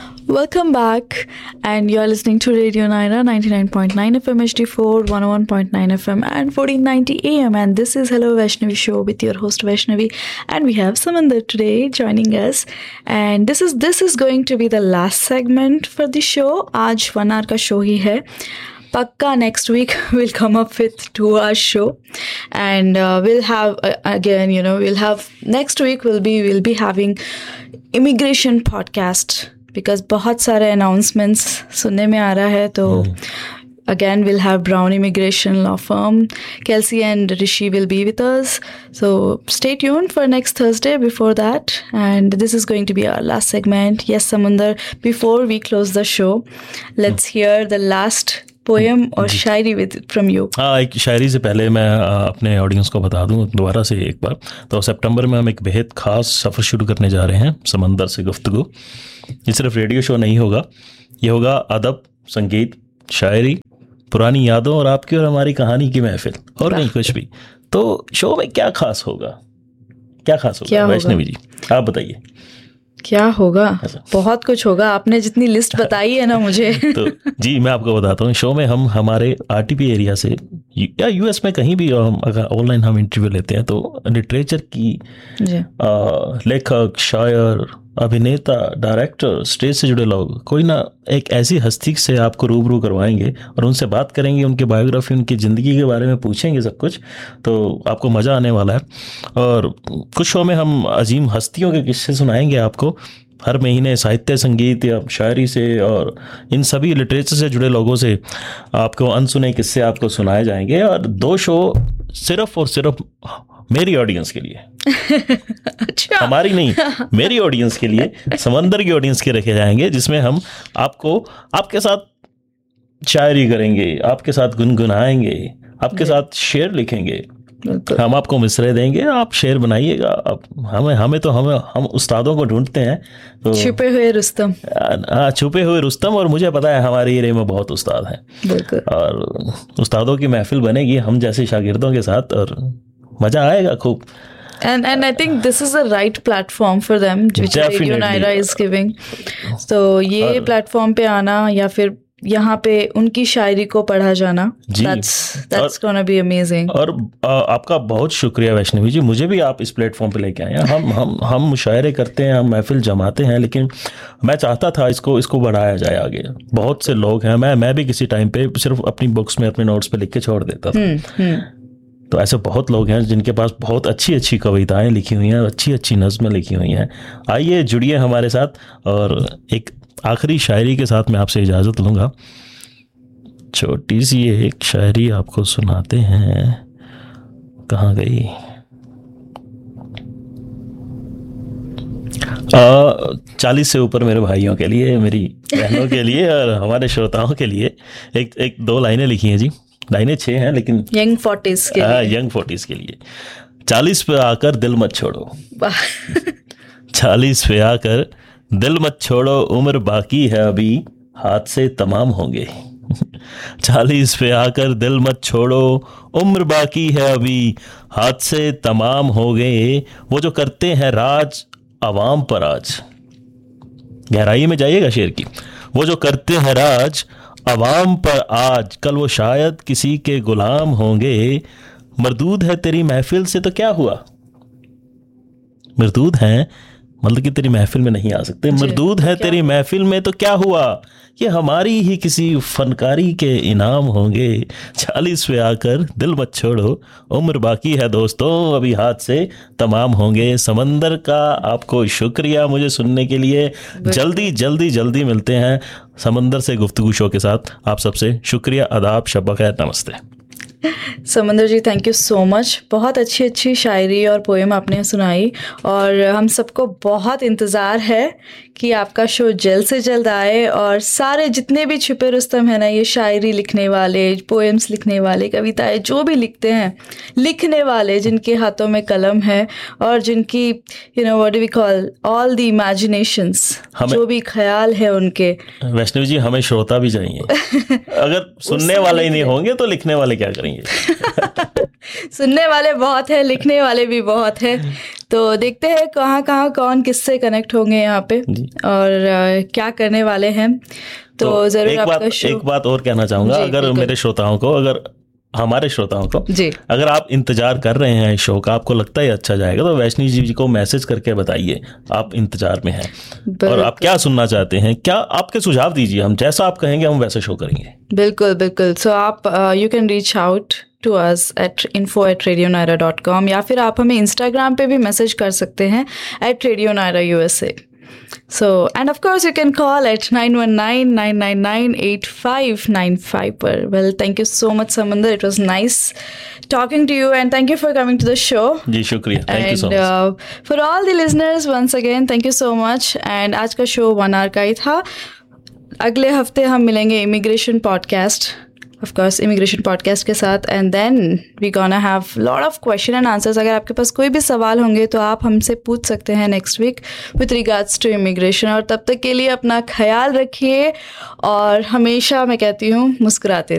Welcome back, and you're listening to Radio Naira 99.9 FM HD4, 101.9 FM, and 1490 AM. And this is Hello Vaishnavi Show with your host Vaishnavi, and we have Samandar today joining us. And this is going to be the last segment for the show. आज 1 hour का show ही है. Pakka next week we'll come up with 2 hour show, and we'll have again, we'll have next week we'll be having immigration podcast. Because बहुत सारे announcements सुनने में आ रहा है तो again we'll have Brown Immigration Law Firm. Kelsey and Rishi will be with us. So stay tuned for next Thursday before that. And this is going to be our last segment. Yes, Samandar, before we close the show, let's hear the last poem और शायरी from you. हाँ, एक शायरी से पहले मैं अपने audience को बता दूं दोबारा से एक बार. तो सितंबर में हम एक बेहद ख़ास सफ़र शुरू करने जा रहे हैं, समंदर से गुफ्तगू. ये सिर्फ रेडियो शो नहीं होगा, ये होगा अदब, संगीत, शायरी, पुरानी यादों और आपकी और हमारी कहानी की महफिल, और नहीं कुछ भी. तो शो में क्या खास होगा, क्या खास होगा वैष्णवी जी, आप बताइए. क्या होगा? बहुत कुछ होगा. आपने जितनी लिस्ट बताई है ना मुझे तो जी मैं आपको बताता हूँ. शो में हम हमारे आरटीपी एरिया से या यूएस में कहीं भी हम अगर ऑनलाइन हम इंटरव्यू लेते हैं तो लिटरेचर की लेखक, शायर, अभिनेता, डायरेक्टर, स्टेज से जुड़े लोग, कोई ना एक ऐसी हस्ती से आपको रूबरू करवाएंगे और उनसे बात करेंगे, उनकी बायोग्राफी, उनकी ज़िंदगी के बारे में पूछेंगे सब कुछ. तो आपको मज़ा आने वाला है. और कुछ शो में हम अजीम हस्तियों के किस्से सुनाएंगे आपको हर महीने, साहित्य, संगीत या शायरी से, और इन सभी लिटरेचर से जुड़े लोगों से आपको अनसुने किस्से आपको सुनाए जाएंगे. और 2 शो सिर्फ और सिर्फ मेरी ऑडियंस के लिए अच्छा, हमारी नहीं, मेरी ऑडियंस के लिए, समंदर की ऑडियंस के रखे जाएंगे, जिसमें हम आपको आपके साथ शायरी करेंगे, आपके साथ गुनगुनाएंगे, आपके साथ शेर लिखेंगे, हम आपको मिसरे देंगे, आप शेर बनाइएगा. हम उस्तादों को ढूंढते हैं, तो छुपे हुए रुस्तम. हाँ, छुपे हुए रुस्तम. और मुझे पता है हमारे एरिया में बहुत उस्ताद हैं, और उस्तादों की महफिल बनेगी हम जैसे शागिर्दों के साथ, और मजा आएगा खूब. And I think this is the right platform for them, which Radio Naira is giving. So ये प्लेटफॉर्म पे आना या फिर यहाँ पे उनकी शायरी को पढ़ा जाना, that's gonna be amazing. और आपका बहुत शुक्रिया वैष्णवी जी, मुझे भी आप इस प्लेटफॉर्म पे लेके आए हैं. हम मुशायरे करते हैं, हम महफिल जमाते हैं, लेकिन मैं चाहता था इसको बढ़ाया जाए आगे. बहुत से लोग हैं, मैं भी किसी टाइम पे सिर्फ अपनी बुक्स में अपने नोट्स पे लिख के छोड़ देता था. तो ऐसे बहुत लोग हैं जिनके पास बहुत अच्छी अच्छी कविताएं लिखी हुई हैं, अच्छी अच्छी नज़्में लिखी हुई हैं. आइए जुड़िए हमारे साथ. और एक आखिरी शायरी के साथ मैं आपसे इजाज़त लूँगा. छोटी सी एक शायरी आपको सुनाते हैं. कहाँ गई? 40 से ऊपर मेरे भाइयों के लिए, मेरी बहनों के लिए और हमारे श्रोताओं के लिए एक 2 लाइनें लिखी हैं जी. लाइनें 6 हैं, लेकिन यंग 40s के लिए. यंग 40s के लिए. 40 पे आकर दिल मत छोड़ो. 40 पे आकर दिल मत छोड़ो, उम्र बाकी है अभी, हाथ से तमाम होंगे. 40 पे आकर दिल मत छोड़ो, उम्र बाकी है अभी, हाथ से तमाम हो गए, वो जो करते हैं राज अवाम पर आज. गहराई में जाइएगा शेर की. वो जो करते हैं राज अवाम पर आज, कल वो शायद किसी के गुलाम होंगे. मरदूद है तेरी महफिल से तो क्या हुआ, मरदूद हैं मतलब कि तेरी महफिल में नहीं आ सकते. मरदूद है तेरी महफिल में तो क्या हुआ, ये हमारी ही किसी फनकारी के इनाम होंगे. 40 पे आकर दिल मत छोड़ो, उम्र बाकी है दोस्तों, अभी हाथ से तमाम होंगे. समंदर का आपको शुक्रिया मुझे सुनने के लिए. जल्दी मिलते हैं समंदर से गुफ्तगू शो के साथ. आप सबसे शुक्रिया, आदाब, शब खैर, नमस्ते. समंदर जी, थैंक यू सो मच. बहुत अच्छी शायरी और पोएम आपने सुनाई, और हम सबको बहुत इंतज़ार है कि आपका शो जल्द से जल्द आए. और सारे जितने भी छुपे रुस्तम है ना, ये शायरी लिखने वाले, पोएम्स लिखने वाले, कविताएं जो भी लिखते हैं, लिखने वाले जिनके हाथों में कलम है और जिनकी what do we call all the imaginations, जो भी ख्याल है उनके. वैष्णवी जी, हमें श्रोता भी चाहिए. अगर सुनने वाले ही नहीं होंगे तो लिखने वाले क्या करेंगे? करेंगे। सुनने वाले बहुत है, लिखने वाले भी बहुत है, तो देखते हैं कहाँ कहाँ कौन किससे कनेक्ट होंगे यहाँ पे और क्या करने वाले हैं। तो जरूर आपका शो। एक बात और कहना चाहूँगा, अगर मेरे श्रोताओं को, अगर हमारे श्रोताओं को जी, अगर आप इंतजार कर रहे हैं इस शो का, आपको लगता है अच्छा जाएगा, तो वैष्णवी जी को मैसेज करके बताइए आप इंतजार में हैं और आप क्या सुनना चाहते हैं, क्या आपके सुझाव दीजिए, हम जैसा आप कहेंगे हम वैसे शो करेंगे। बिल्कुल बिल्कुल। सो आप you can reach out to us at info@radionaira.com या फिर आप हमें इंस्टाग्राम पे भी मैसेज कर सकते हैं @radionaira_USA. So, and of course you can call at 919-999-8595 पर. Well, thank you so much Samandar, it was nice talking to you and thank you for coming to the show. जी शुक्रिया, thank you so much. For all the listeners once again thank you so much and आज का show 1 hour का ही था। अगले हफ्ते हम मिलेंगे immigration podcast, of course immigration podcast के साथ, and then we gonna have lot of question and answers. अगर आपके पास कोई भी सवाल होंगे तो आप हमसे पूछ सकते हैं next week with regards to immigration. और तब तक के लिए अपना ख्याल रखिए और हमेशा मैं कहती हूँ मुस्कुराते